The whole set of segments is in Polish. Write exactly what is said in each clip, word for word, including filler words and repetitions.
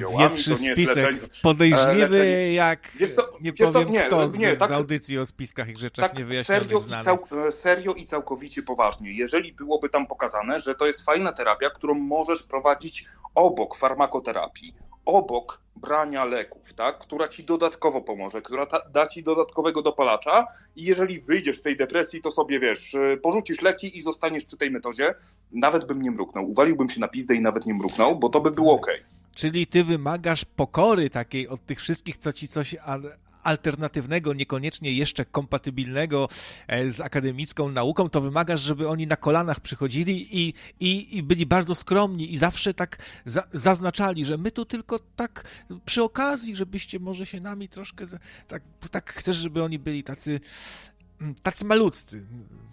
żywiołami, Wietrzy to nie jest spisek leczenie... podejrzliwy, leczenie... jak Wiesz co, nie wiesz powiem co, nie, kto z, nie, tak, z audycji o spiskach i rzeczach tak niewyjaśnionych serio i, znany. cał, serio i całkowicie poważnie. Jeżeli byłoby tam pokazane, że to jest fajna terapia, którą możesz prowadzić obok farmakoterapii, obok brania leków, tak, która ci dodatkowo pomoże, która ta, da ci dodatkowego dopalacza i jeżeli wyjdziesz z tej depresji, to sobie, wiesz, porzucisz leki i zostaniesz przy tej metodzie, nawet bym nie mruknął. Uwaliłbym się na pizdę i nawet nie mruknął, bo to by było okej. Okay. Czyli ty wymagasz pokory takiej od tych wszystkich, co ci coś alternatywnego, niekoniecznie jeszcze kompatybilnego z akademicką nauką, to wymagasz, żeby oni na kolanach przychodzili i, i, i byli bardzo skromni i zawsze tak za, zaznaczali, że my tu tylko tak przy okazji, żebyście może się nami troszkę, tak, tak chcesz, żeby oni byli tacy, tacy malutcy.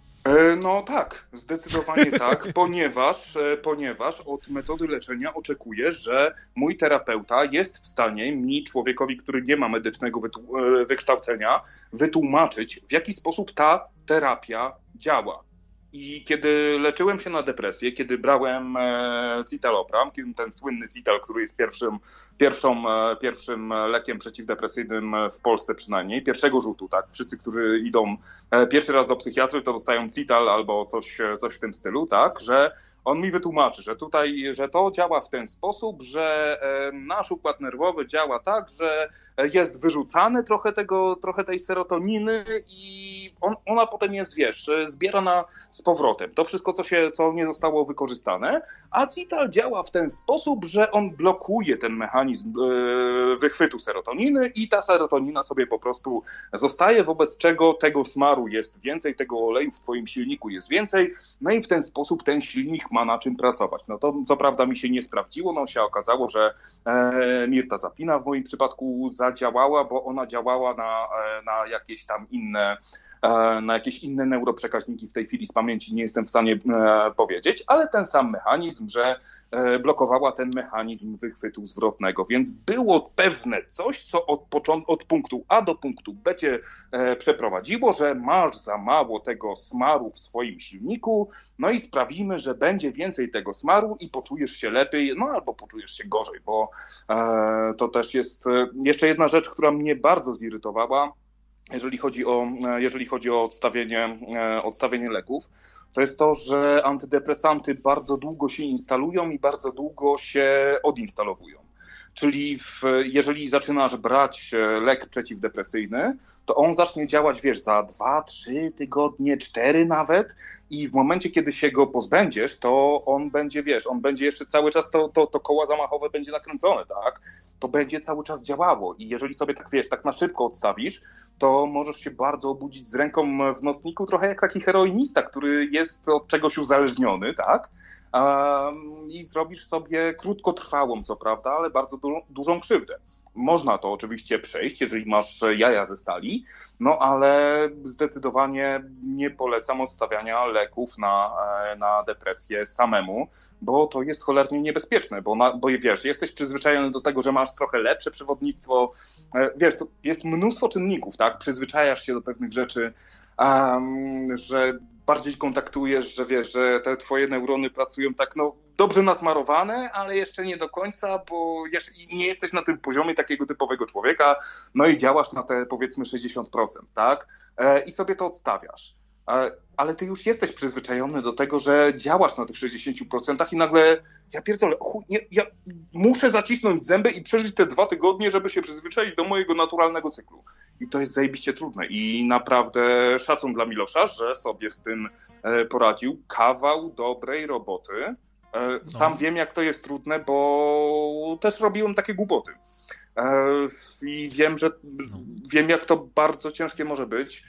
No tak, zdecydowanie tak, ponieważ, ponieważ od metody leczenia oczekuję, że mój terapeuta jest w stanie mi, człowiekowi, który nie ma medycznego wykształcenia, wytłumaczyć, w jaki sposób ta terapia działa. I kiedy leczyłem się na depresję, kiedy brałem e, citalopram, ten słynny cital, który jest pierwszym, pierwszą, e, pierwszym lekiem przeciwdepresyjnym w Polsce przynajmniej, pierwszego rzutu, tak, wszyscy, którzy idą e, pierwszy raz do psychiatry, to dostają cital albo coś, coś w tym stylu, tak, że on mi wytłumaczy, że tutaj, że to działa w ten sposób, że e, nasz układ nerwowy działa tak, że jest wyrzucany trochę tego, trochę tej serotoniny i on, ona potem jest, wiesz, zbierana z powrotem. To wszystko, co się, co nie zostało wykorzystane, a cital działa w ten sposób, że on blokuje ten mechanizm yy, wychwytu serotoniny i ta serotonina sobie po prostu zostaje, wobec czego tego smaru jest więcej, tego oleju w twoim silniku jest więcej, no i w ten sposób ten silnik ma na czym pracować. No to co prawda mi się nie sprawdziło, no się okazało, że e, mirtazapina w moim przypadku zadziałała, bo ona działała na, na jakieś tam inne na jakieś inne neuroprzekaźniki, w tej chwili z pamięci nie jestem w stanie e, powiedzieć, ale ten sam mechanizm, że e, blokowała ten mechanizm wychwytu zwrotnego, więc było pewne coś, co od, począt- od punktu A do punktu B cię e, przeprowadziło, że masz za mało tego smaru w swoim silniku, no i sprawimy, że będzie więcej tego smaru i poczujesz się lepiej, no albo poczujesz się gorzej, bo e, to też jest e, jeszcze jedna rzecz, która mnie bardzo zirytowała, jeżeli chodzi o, jeżeli chodzi o odstawienie, odstawienie leków, to jest to, że antydepresanty bardzo długo się instalują i bardzo długo się odinstalowują. Czyli w, jeżeli zaczynasz brać lek przeciwdepresyjny, to on zacznie działać, wiesz, za dwa, trzy tygodnie, cztery nawet i w momencie, kiedy się go pozbędziesz, to on będzie, wiesz, on będzie jeszcze cały czas, to, to, to koła zamachowe będzie nakręcone, tak? To będzie cały czas działało i jeżeli sobie tak, wiesz, tak na szybko odstawisz, to możesz się bardzo obudzić z ręką w nocniku, trochę jak taki heroinista, który jest od czegoś uzależniony, tak? Um, i zrobisz sobie krótkotrwałą, co prawda, ale bardzo du- dużą krzywdę. Można to oczywiście przejść, jeżeli masz jaja ze stali, no ale zdecydowanie nie polecam odstawiania leków na, na depresję samemu, bo to jest cholernie niebezpieczne, bo, na, bo wiesz, jesteś przyzwyczajony do tego, że masz trochę lepsze przewodnictwo, wiesz, to jest mnóstwo czynników, tak, przyzwyczajasz się do pewnych rzeczy, um, że bardziej kontaktujesz, że wiesz, że te twoje neurony pracują tak, no dobrze nasmarowane, ale jeszcze nie do końca, bo jeszcze nie jesteś na tym poziomie takiego typowego człowieka, no i działasz na te powiedzmy sześćdziesiąt procent, tak? E, I sobie to odstawiasz. E, ale ty już jesteś przyzwyczajony do tego, że działasz na tych sześćdziesięciu procentach i nagle, ja pierdolę, chuj, nie, ja muszę zacisnąć zęby i przeżyć te dwa tygodnie, żeby się przyzwyczaić do mojego naturalnego cyklu. I to jest zajebiście trudne i naprawdę szacun dla Milosza, że sobie z tym poradził. Kawał dobrej roboty. Sam no. wiem, jak to jest trudne, bo też robiłem takie głupoty. I wiem, że no. wiem, jak to bardzo ciężkie może być.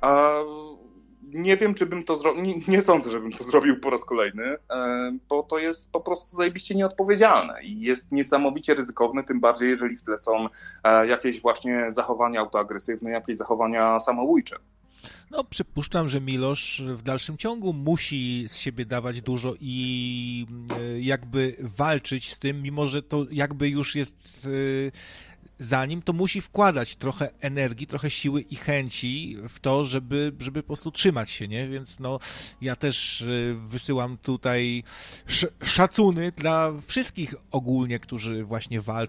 Nie wiem, czy bym to zrobił, nie, nie sądzę, żebym to zrobił po raz kolejny, bo to jest po prostu zajebiście nieodpowiedzialne i jest niesamowicie ryzykowne, tym bardziej, jeżeli w tle są jakieś właśnie zachowania autoagresywne, jakieś zachowania samobójcze. No, przypuszczam, że Milosz w dalszym ciągu musi z siebie dawać dużo i jakby walczyć z tym, mimo że to jakby już jest za nim, to musi wkładać trochę energii, trochę siły i chęci w to, żeby, żeby po prostu trzymać się, nie? Więc no, ja też wysyłam tutaj sz- szacuny dla wszystkich ogólnie, którzy właśnie walczą